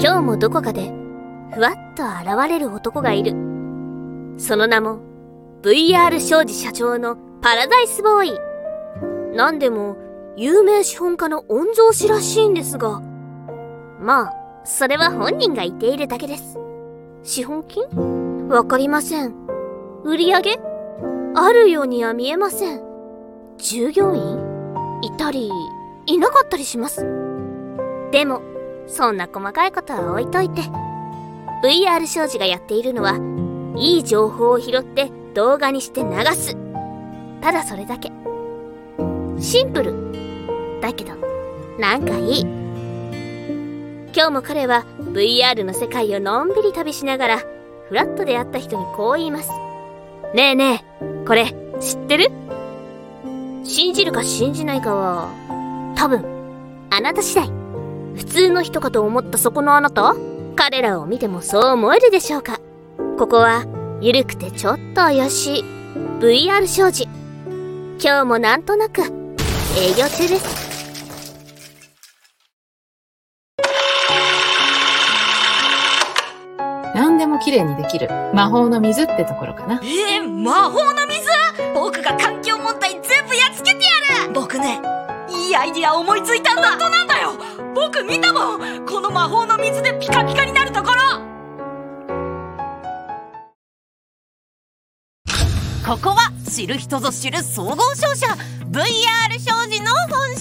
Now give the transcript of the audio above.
今日もどこかでふわっと現れる男がいる。その名も VR 商事社長のパラダイスボーイ。なんでも有名資本家の御曹司らしいんですが、まあそれは本人が言っているだけです。資本金？わかりません。売り上げ？あるようには見えません。従業員？いたりいなかったりします。でもそんな細かいことは置いといて、 VR 商事がやっているのは、いい情報を拾って動画にして流す。ただそれだけ。シンプルだけどなんかいい。今日も彼は VR の世界をのんびり旅しながら、フラッと出会った人にこう言います。ねえねえ、これ知ってる？信じるか信じないかは多分あなた次第。普通の人かと思ったそこのあなた、彼らを見てもそう思えるでしょうか。ここはゆるくてちょっと怪しい VR 商事。今日もなんとなく営業中です。 何でも綺麗にできる魔法の水ってところかな。 魔法の水？僕が環境問題全部やっつけてやる。僕ね、いいアイディア思いついたんだ。本当なんだよ。僕見たもん、この魔法の水でピカピカになるところ。ここは知る人ぞ知る総合商社 VR 商